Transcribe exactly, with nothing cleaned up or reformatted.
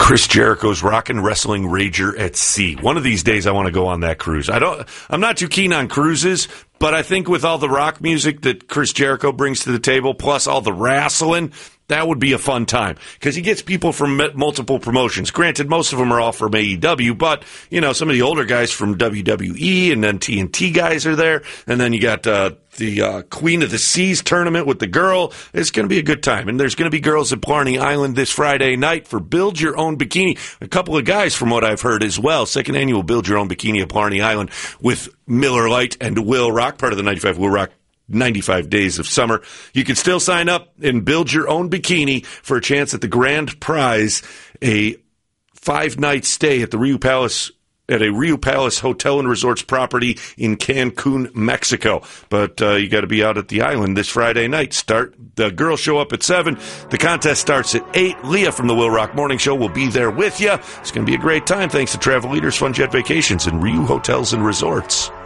Chris Jericho's Rock and Wrestling Rager at Sea. One of these days I want to go on that cruise. I don't, I'm not too keen on cruises, but I think with all the rock music that Chris Jericho brings to the table, plus all the wrestling, that would be a fun time because he gets people from multiple promotions. Granted, most of them are all from A E W, but, you know, some of the older guys from W W E and then T N T guys are there. And then you got uh, the uh, Queen of the Seas tournament with the girl. It's going to be a good time. And there's going to be girls at Blarney Island this Friday night for Build Your Own Bikini. A couple of guys from what I've heard as well. Second annual Build Your Own Bikini at Blarney Island with Miller Lite and Will Rock, part of the ninety-five Will Rock ninety-five Days of Summer. You can still sign up and build your own bikini for a chance at the grand prize, a five-night stay at the Rio Palace at a Rio Palace Hotel and Resorts property in Cancun, Mexico. But uh, you got to be out at the island this Friday night. Start the girls show up at seven. The contest starts at eight. Leah from the Will Rock Morning Show will be there with you. It's going to be a great time thanks to Travel Leaders, Fun Jet Vacations, and Rio Hotels and Resorts.